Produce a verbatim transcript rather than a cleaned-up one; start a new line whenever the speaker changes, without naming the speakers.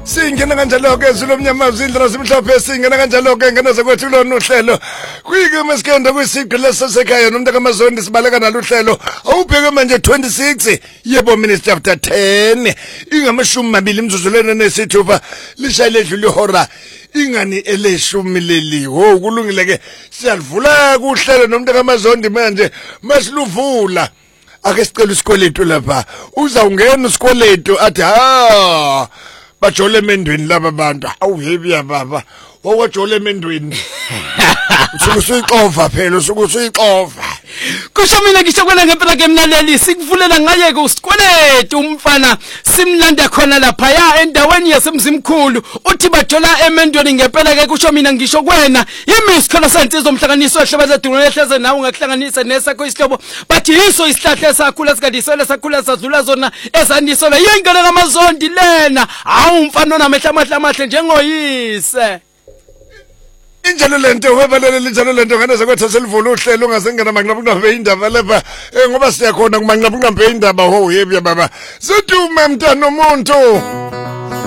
Singena kanjalo ke silomnyama zindra simhlophe singena kanjalo ke ngena zakwethu kulona uhlelo kwike masikenda kwisiqi lesasekhaya nomntaka amazondi sibaleka nalo uhlelo awubheke manje twenty-six yebo minister after ten ingamashumi amabili imzuzulene nesithupha lishayile edlule ihora ingani eleshumi leli ho kulungile ke siyalivula kuhlelo nomntaka amazondi manje masiluvula ake sicela isikweletu lapha uzawungena isikweletu athi ha bajole emendweni laba bantu awuhebi ya baba wakwajole emendweni usuku suyixova phela usuku suyixova
kusho mina ngisho kwena ngempela ke mnaleli sikuvulela ngaye ku sikweletu umfana simlanda khona lapha ya endaweni yasemzimkhulu uthi bajola emendweni ngempela ke kusho mina ngisho kwena yimi isikhala santsizo umhlanganiso ehlebeza dungulo ehleze nawe ngakuhlanganisa nesakho isihlobo bathi yiso isihlahla esakhula sikadisela sakhula sadlula zona ezandisela yengane ngamazondi lena awu mfana onamehla amahla amahle njengoyise
injalo lento webalele injalo lento ngane zakwethu selivula uhlelo ungazengena manqabuqambe indaba lapha ngoba siyakhona kumanqabuqambe indaba ho yebi baba siduma mntana umuntu